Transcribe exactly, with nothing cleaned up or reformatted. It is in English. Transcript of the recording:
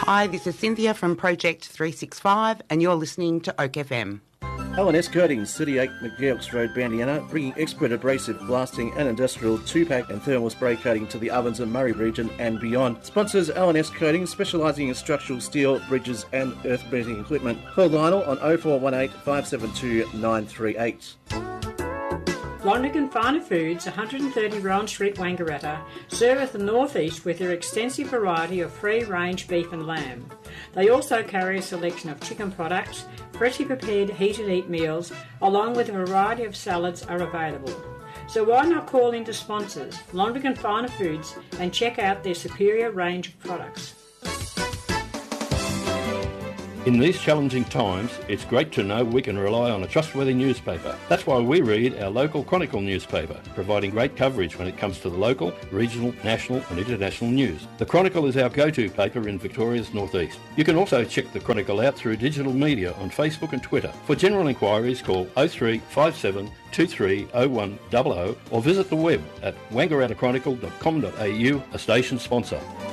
Hi, this is Cynthia from Project three sixty-five and you're listening to Oak F M. L and S Coatings, thirty-eight McGeochs Road, Bandiana, bringing expert abrasive blasting and industrial two-pack and thermal spray coating to the Ovens and Murray region and beyond. Sponsors L and S Coatings, specialising in structural steel, bridges and earth-beating equipment. Call Lionel on oh four one eight, five seven two, nine three eight. Londigan Finer Foods, one thirty Rowan Street, Wangaratta, service the northeast with their extensive variety of free-range beef and lamb. They also carry a selection of chicken products, freshly prepared heated-eat meals, along with a variety of salads are available. So why not call into sponsors, Londigan Finer Foods, and check out their superior range of products. In these challenging times, it's great to know we can rely on a trustworthy newspaper. That's why we read our local Chronicle newspaper, providing great coverage when it comes to the local, regional, national and international news. The Chronicle is our go-to paper in Victoria's northeast. You can also check the Chronicle out through digital media on Facebook and Twitter. For general inquiries, call oh three five seven, two three oh one zero zero or visit the web at wangarattachronicle dot com dot a u, a station sponsor.